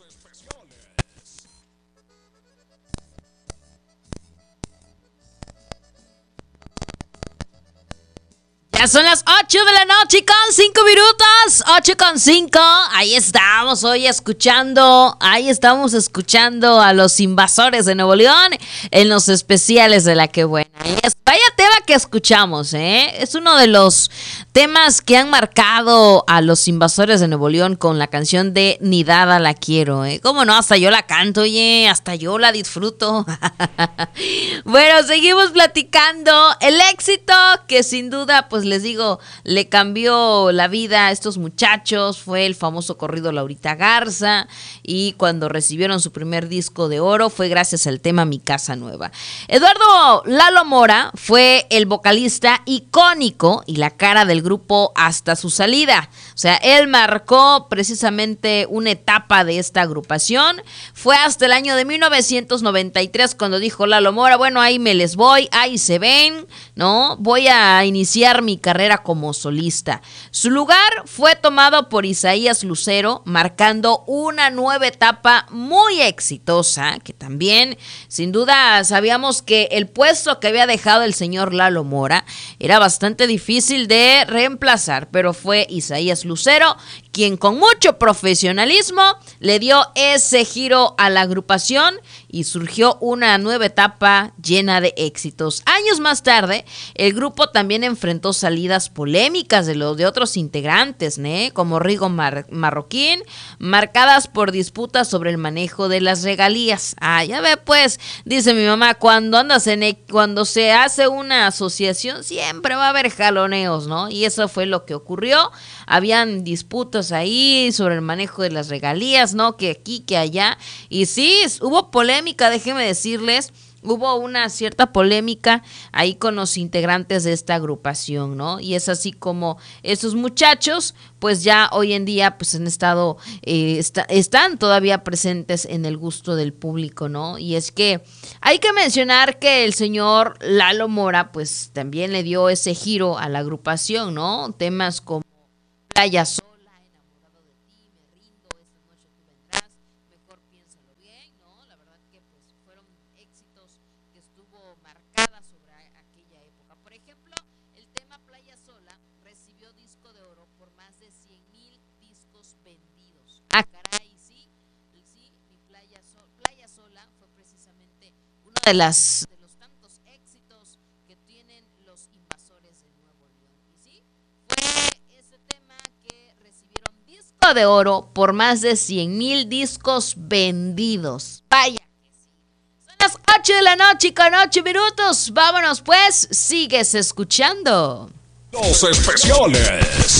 Ya son las 8 de la noche con 5 minutos, 8:05. Ahí estamos escuchando a los Invasores de Nuevo León en los especiales de La Que Buena. Vaya tema que escuchamos, es uno de los temas que han marcado a los Invasores de Nuevo León con la canción de Ni Dada La Quiero, ¿Cómo no? Hasta yo la canto, hasta yo la disfruto. Bueno, seguimos platicando. El éxito que sin duda, pues les digo, le cambió la vida a estos muchachos fue el famoso corrido Laurita Garza, y cuando recibieron su primer disco de oro fue gracias al tema Mi Casa Nueva. Eduardo Lalo Mora fue el vocalista icónico y la cara del grupo hasta su salida. O sea, él marcó precisamente una etapa de esta agrupación. Fue hasta el año de 1993 cuando dijo Lalo Mora, bueno, ahí me les voy, ahí se ven, ¿no? Voy a iniciar mi carrera como solista. Su lugar fue tomado por Isaías Lucero, marcando una nueva etapa muy exitosa, que también, sin duda, sabíamos que el puesto que había dejado el señor Lalo Mora era bastante difícil de reemplazar, pero fue Isaías Lucero quien con mucho profesionalismo le dio ese giro a la agrupación y surgió una nueva etapa llena de éxitos. Años más tarde, el grupo también enfrentó salidas polémicas de otros integrantes, como Rigo Marroquín, marcadas por disputas sobre el manejo de las regalías. Ya ve, pues, dice mi mamá, cuando se hace una asociación siempre va a haber jaloneos, ¿no? Y eso fue lo que ocurrió. Habían disputas ahí sobre el manejo de las regalías, ¿no? Que aquí, que allá. Y sí, hubo polémica, déjenme decirles. Hubo una cierta polémica ahí con los integrantes de esta agrupación, ¿no? Y es así como esos muchachos, pues ya hoy en día, pues han estado, están todavía presentes en el gusto del público, ¿no? Y es que hay que mencionar que el señor Lalo Mora, pues también le dio ese giro a la agrupación, ¿no? Temas como Playa Sola, Enamorado de ti, Me rindo, Esta noche tú vendrás, Mejor piénsalo bien, ¿no? La verdad que pues fueron éxitos que estuvo marcada sobre aquella época. Por ejemplo, el tema Playa Sola recibió disco de oro por más de 100,000 discos vendidos. Caray, sí, mi Playa Sola fue precisamente uno de los tantos éxitos que tienen los Invasores de Nuevo León. Y sí, fue ese tema que recibieron disco de oro por más de 100,000 discos vendidos. Vaya que sí. Son las 8 de la noche con 8 minutos. Vámonos pues, sigues escuchando. Los especiales.